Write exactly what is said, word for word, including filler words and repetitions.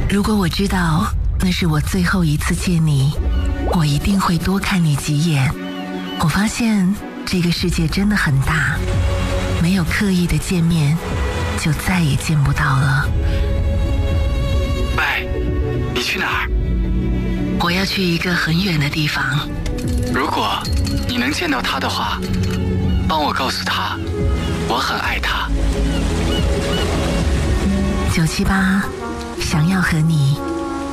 如果我知道那是我最后一次见你，我一定会多看你几眼。我发现这个世界真的很大，没有刻意的见面，就再也见不到了。 喂，你去哪儿？ 我要去一个很远的地方。 如果你能见到他的话，帮我告诉他，我很爱他。 九七八，想要和你